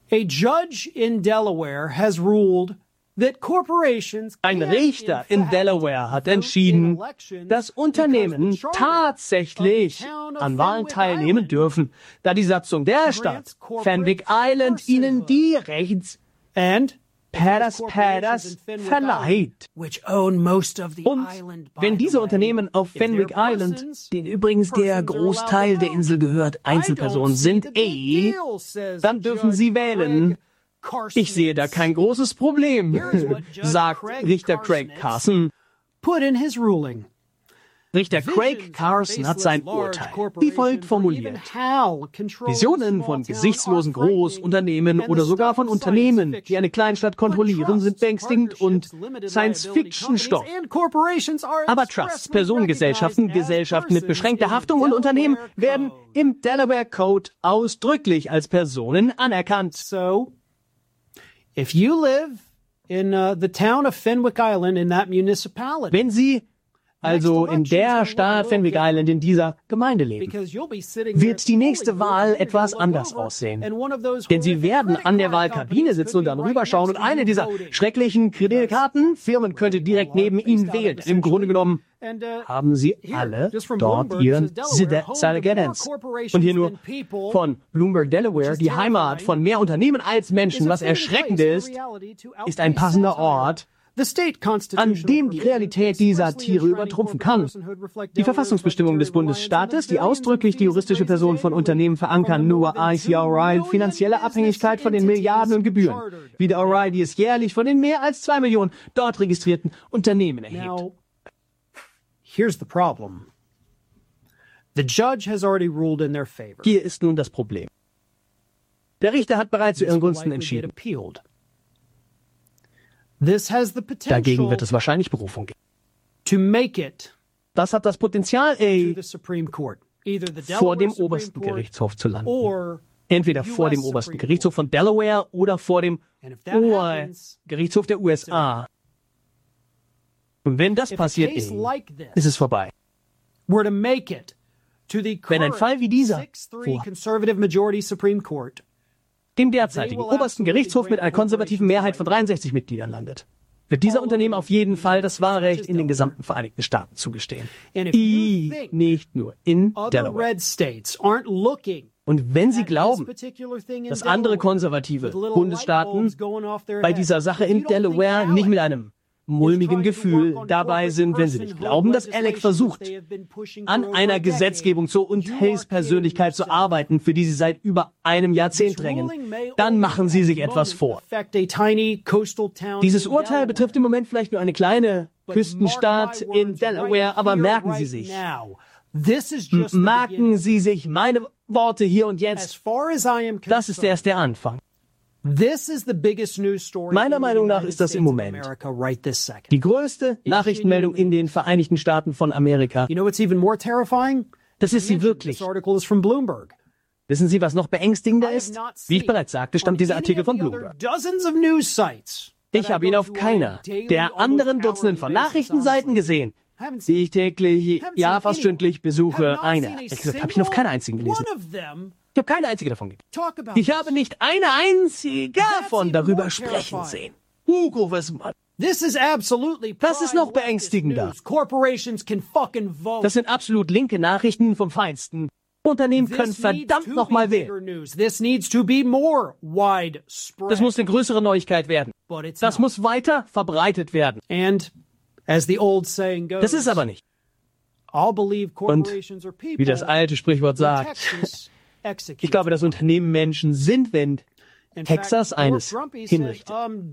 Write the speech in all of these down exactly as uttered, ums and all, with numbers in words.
A judge in Delaware has ruled that corporations Ein Richter in Delaware hat entschieden, dass Unternehmen tatsächlich an Wahlen teilnehmen dürfen, da die Satzung der Stadt Fenwick Island ihnen die Rechts and Padas Padas verleiht. Und wenn diese Unternehmen auf Fenwick Island, denen übrigens der Großteil der Insel gehört, Einzelpersonen sind, eh, dann dürfen sie wählen. Ich sehe da kein großes Problem, sagt Richter Craig Carson. Put in his ruling. Richter Craig Carson hat sein Urteil wie folgt formuliert. Visionen von gesichtslosen Großunternehmen oder sogar von Unternehmen, die eine Kleinstadt kontrollieren, sind beängstigend und Science-Fiction-Stoff. Aber Trusts, Personengesellschaften, Gesellschaften mit beschränkter Haftung und Unternehmen werden im Delaware Code ausdrücklich als Personen anerkannt. So, if you live in uh, the town of Fenwick Island in that municipality, Wenn Sie also in der Stadt Fenwick Island in dieser Gemeinde leben, wird die nächste Wahl etwas anders aussehen. Denn Sie werden an der Wahlkabine sitzen und dann rüberschauen und eine dieser schrecklichen Kreditkartenfirmen könnte direkt neben Ihnen wählen. Im Grunde genommen haben Sie alle dort Ihren Silent. Und hier nur von Bloomberg, Delaware, die Heimat von mehr Unternehmen als Menschen, was erschreckend ist, ist ein passender Ort, an dem die Realität die Satire übertrumpfen kann. Die Verfassungsbestimmungen des Bundesstaates, die ausdrücklich die juristische Person von Unternehmen verankern, nur I C R I finanzielle Abhängigkeit von den Milliarden und Gebühren, wie der O R I, die es jährlich von den mehr als zwei Millionen dort registrierten Unternehmen erhebt. Now, here's the problem. The judge has already ruled in their favor. Hier ist nun das Problem. Der Richter hat bereits zu ihren Gunsten entschieden. This has the potential Dagegen wird es wahrscheinlich Berufung geben. to make it Das hat das Potenzial, to ey, the Supreme Court. Either the vor Delaware dem Supreme obersten Court Gerichtshof zu landen. or Entweder the vor U S dem obersten Supreme Gerichtshof von Delaware oder vor dem And if that happens, Obergerichtshof der U S A. Und wenn das if a passiert, case ey, like this ist es vorbei. were to make it to the Wenn ein current Fall wie dieser six three vor conservative majority Supreme Court, dem derzeitigen obersten Gerichtshof mit einer konservativen Mehrheit von dreiundsechzig Mitgliedern landet, wird dieser Unternehmen auf jeden Fall das Wahlrecht in den gesamten Vereinigten Staaten zugestehen. And if you I, think nicht nur in other Delaware. red states aren't looking Und wenn Sie at this glauben, particular thing in dass andere Delaware, konservative with little Bundesstaaten light bulbs going off their bei heads, dieser Sache if you in don't think Delaware nicht mit Alec einem mulmigen Gefühl dabei sind, wenn sie nicht glauben, dass Alec versucht, an einer Gesetzgebung zur Unheilspersönlichkeit zu arbeiten, für die sie seit über einem Jahrzehnt drängen, dann machen sie sich etwas vor. Dieses Urteil betrifft im Moment vielleicht nur eine kleine Küstenstadt in Delaware, aber merken Sie sich, merken Sie sich meine Worte hier und jetzt, das ist erst der Anfang. Meiner Meinung nach ist das im Moment die größte Nachrichtenmeldung in den Vereinigten Staaten von Amerika. Das ist sie wirklich. Wissen Sie, was noch beängstigender ist? Wie ich bereits sagte, stammt dieser Artikel von Bloomberg. Ich habe ihn auf keiner der anderen Dutzenden von Nachrichtenseiten gesehen, die ich täglich, ja fast stündlich besuche. Eine. Ehrlich gesagt, habe ich ihn auf keiner einzigen gelesen. Ich habe keine einzige davon gelesen. Ich habe nicht eine einzige davon darüber sprechen sehen. Hugo Wissmann. Das ist noch beängstigender. Das sind absolut linke Nachrichten vom Feinsten. Unternehmen können verdammt nochmal wählen. Das muss eine größere Neuigkeit werden. Das muss weiter verbreitet werden. Das ist aber nicht. Und wie das alte Sprichwort sagt, ich glaube, dass Unternehmen Menschen sind, wenn Texas eines hinrichtet.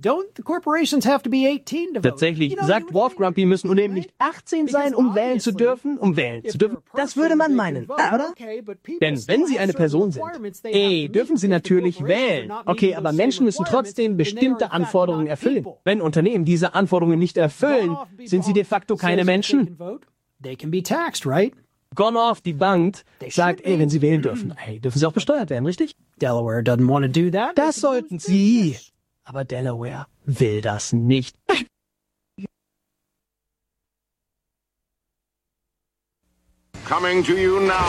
Tatsächlich sagt Wharf Grumpy, müssen Unternehmen nicht achtzehn sein, um wählen zu dürfen, um wählen zu dürfen. Das würde man meinen, oder? Denn wenn sie eine Person sind, ey, dürfen sie natürlich wählen. Okay, aber Menschen müssen trotzdem bestimmte Anforderungen erfüllen. Wenn Unternehmen diese Anforderungen nicht erfüllen, sind sie de facto keine Menschen. Gone off die Bank sagt, ey, wenn sie wählen dürfen, hey, dürfen sie auch besteuert werden, richtig? Delaware doesn't want to do that. Das sollten sie. Aber Delaware will das nicht. Coming to you now.